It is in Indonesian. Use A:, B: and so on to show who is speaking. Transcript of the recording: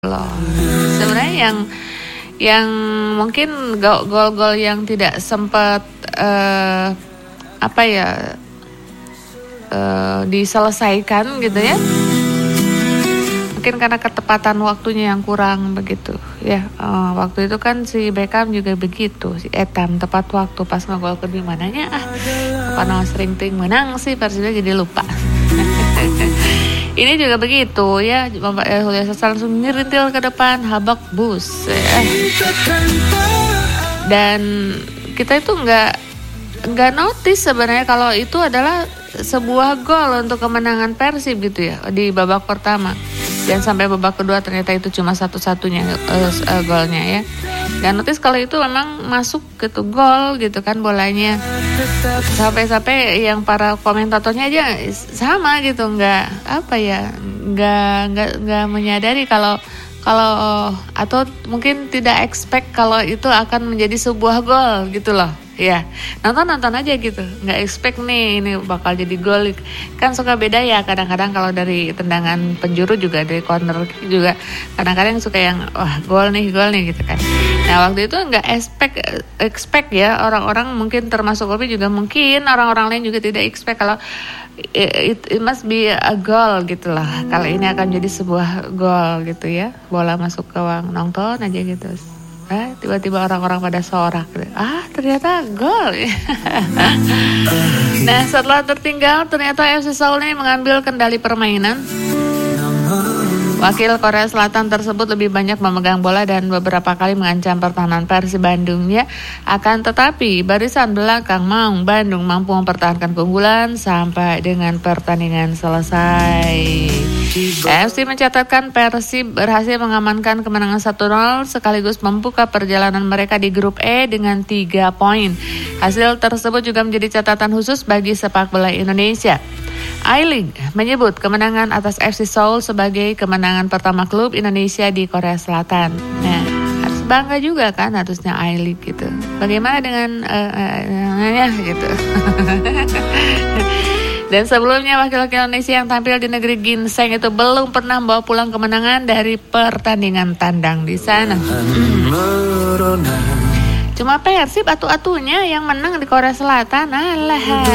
A: loh. Sebenarnya yang mungkin gol-gol yang tidak sempat diselesaikan gitu ya. Mungkin karena ketepatan waktunya yang kurang begitu ya. Waktu itu kan si Beckham juga begitu, si Etam tepat waktu pas ngegol ke di mananya karena sering ting menang sih Persibnya jadi lupa. Ini juga begitu ya, Julio Cesar langsung nyerintil ke depan, habak bus ya. Dan kita itu nggak notice sebenarnya kalau itu adalah sebuah gol untuk kemenangan Persib gitu ya di babak pertama. Dan sampai babak kedua ternyata itu cuma satu-satunya golnya ya. Dan notice kalau itu memang masuk gitu gol gitu kan bolanya. Sampai yang para komentatornya aja sama gitu, nggak menyadari kalau atau mungkin tidak expect kalau itu akan menjadi sebuah gol gitu loh. Ya, nonton aja gitu, nggak expect nih ini bakal jadi gol. Kan suka beda ya, kadang-kadang kalau dari tendangan penjuru juga, dari corner juga kadang-kadang suka yang wah gol nih gitu kan. Nah waktu itu nggak expect ya, orang-orang mungkin termasuk Kopi juga mungkin orang-orang lain juga tidak expect kalau it must be a goal gitu lah. Kalau ini akan jadi sebuah gol gitu ya, bola masuk ke gawang, nonton aja gitu. Tiba-tiba orang-orang pada sorak gitu. Ternyata gol. Nah setelah tertinggal ternyata FC Seoul ini mengambil kendali permainan. Wakil Korea Selatan tersebut lebih banyak memegang bola dan beberapa kali mengancam pertahanan Persib Bandung ya. Akan tetapi barisan belakang Maung Bandung mampu mempertahankan keunggulan sampai dengan pertandingan selesai. FC mencatatkan Persib berhasil mengamankan kemenangan 1-0 sekaligus membuka perjalanan mereka di grup E dengan 3 poin. Hasil tersebut juga menjadi catatan khusus bagi sepak bola Indonesia. I-League menyebut kemenangan atas FC Seoul sebagai kemenangan pertama klub Indonesia di Korea Selatan. Nah, harus bangga juga kan harusnya I-League gitu. Bagaimana dengan gitu. Dan sebelumnya wakil-wakil Indonesia yang tampil di negeri ginseng itu belum pernah membawa pulang kemenangan dari pertandingan tandang di sana. Cuma Persib atu-atunya yang menang di Korea Selatan.